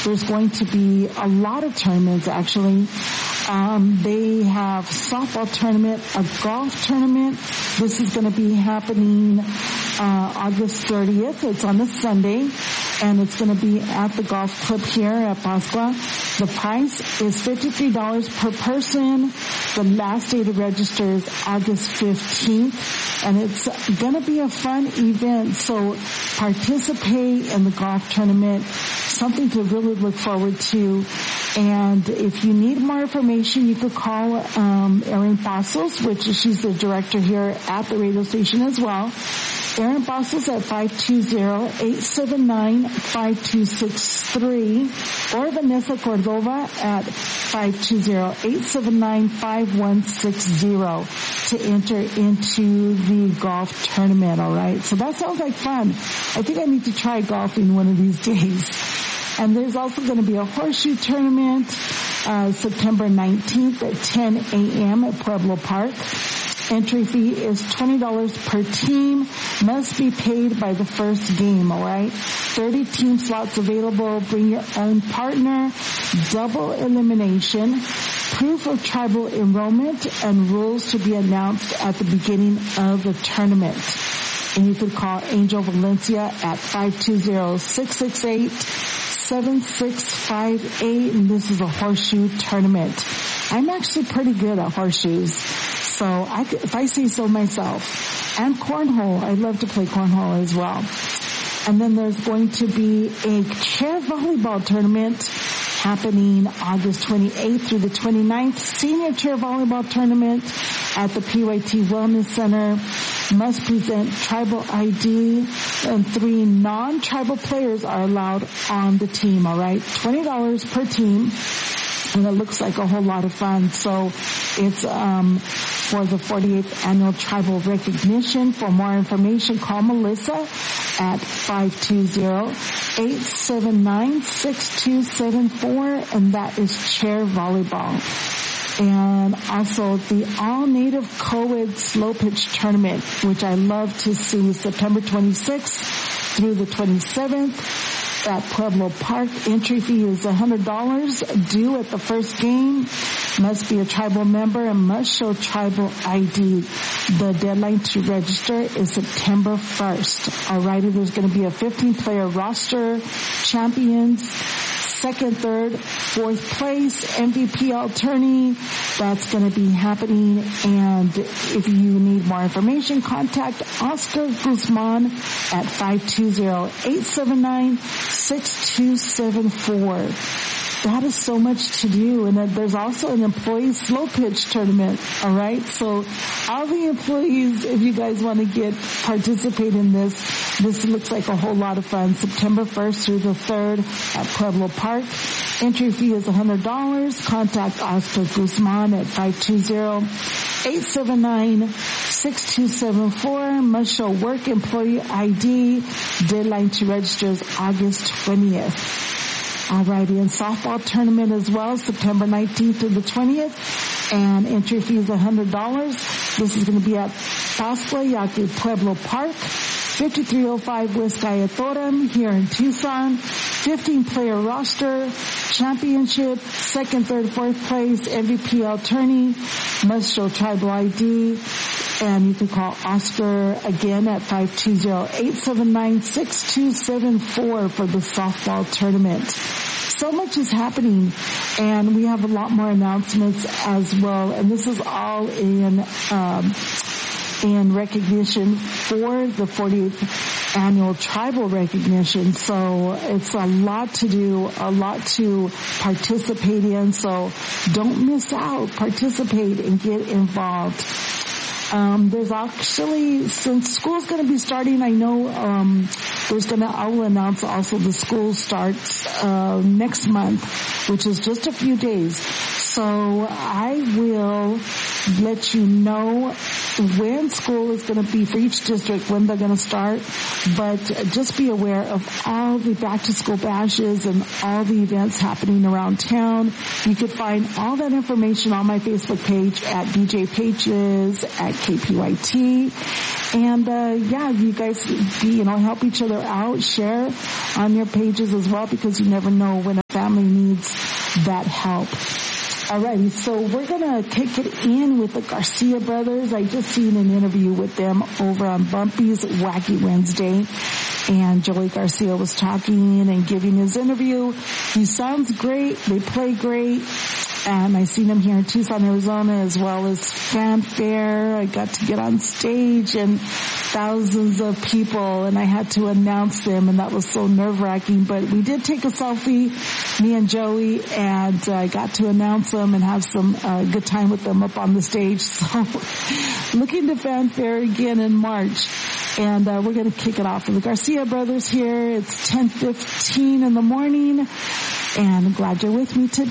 There's going to be a lot of tournaments, actually. They have softball tournament, a golf tournament. This is going to be happening August 30th. It's on a Sunday, and it's going to be at the golf club here at Pascua. The price is $53 per person. The last day to register is August 15th, and it's going to be a fun event. So participate in the golf tournament, something to really look forward to. And if you need more information, you could call Erin Pasos, which she's the director here at the radio station as well. Erin Pasos at 520-879-5263, or Vanessa Cordova at 520-879-5160 to enter into the golf tournament, all right? So that sounds like fun. I think I need to try golfing one of these days. And there's also going to be a horseshoe tournament September 19th at 10 a.m. at Pueblo Park. Entry fee is $20 per team, must be paid by the first game, all right? 30 team slots available. Bring your own partner. Double elimination. Proof of tribal enrollment, and rules to be announced at the beginning of the tournament. And you could call Angel Valencia at 520-668-7658, and this is a horseshoe tournament. I'm actually pretty good at horseshoes, so if I say so myself. And cornhole. I love to play cornhole as well. And then there's going to be a chair volleyball tournament happening August 28th through the 29th. Senior chair volleyball tournament at the PYT Wellness Center. Must present tribal ID, and 3 non-tribal players are allowed on the team, all right? $20 per team, and it looks like a whole lot of fun. So it's for the 48th Annual Tribal Recognition. For more information, call Melissa at 520-879-6274, and that is chair volleyball. And also the all-native co-ed slow pitch tournament, which I love to see, September 26th through the 27th at Pueblo Park. Entry fee is $100, due at the first game. Must be a tribal member and must show tribal ID. The deadline to register is September 1st. Alrighty, there's going to be a 15-player roster, champions, second, third, fourth place, MVP alternate. That's going to be happening. And if you need more information, contact Oscar Guzman at 520-879-6274. That is so much to do. And there's also an employee slow pitch tournament. All right. So all the employees, if you guys want to participate in this looks like a whole lot of fun. September 1st through the 3rd at Pueblo Park. Entry fee is $100. Contact Oscar Guzman at 520-879-6274. Must show work employee ID. Deadline to register is August 20th. Alrighty, and softball tournament as well, September 19th to the 20th, and entry fee is $100. This is going to be at Pascua Yaqui Pueblo Park, 5305 West Gayatoram here in Tucson. 15-player roster, championship, second, third, fourth place, MVP alternate, must show tribal ID. And you can call Oscar again at 520-879-6274 for the softball tournament. So much is happening, and we have a lot more announcements as well. And this is all in recognition for the 48th annual tribal recognition. So it's a lot to do, a lot to participate in. So don't miss out. Participate and get involved. There's actually, since school's going to be starting, I know I will announce also the school starts next month, which is just a few days. So I will let you know when school is going to be for each district, when they're going to start, but just be aware of all the back-to-school bashes and all the events happening around town. You could find all that information on my Facebook page at DJ Pages at KPYT. And you guys help each other out, share on your pages as well, because you never know when a family needs that help. Alrighty, so we're gonna kick it in with the Garcia brothers. I just seen an interview with them over on Bumpy's Wacky Wednesday, and Joey Garcia was talking and giving his interview. He sounds great, they play great, and I seen him here in Tucson, Arizona, as well as Fanfare. I got to get on stage and thousands of people, and I had to announce them, and that was so nerve-wracking. But we did take a selfie, me and Joey, and I got to announce them and have some good time with them up on the stage. So looking to Fanfare again in March. And we're going to kick it off with the Garcia brothers here. It's 10:15 in the morning, and I'm glad you're with me today.